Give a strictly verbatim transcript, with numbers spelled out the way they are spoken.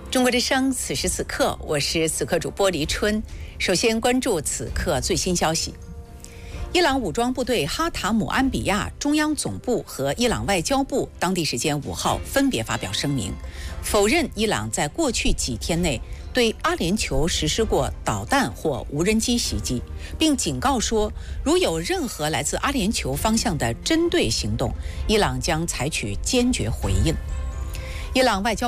中国之声，此时此刻，我是此刻主播黎春。首先关注此刻最新消息。伊朗武装部队哈塔姆安比亚中央总部和伊朗外交部当地时间五号分别发表声明，否认伊朗在过去几天内对阿联酋实施过导弹或无人机袭击，并警告说，如有任何来自阿联酋方向的针对行动，伊朗将采取坚决回应。伊朗外交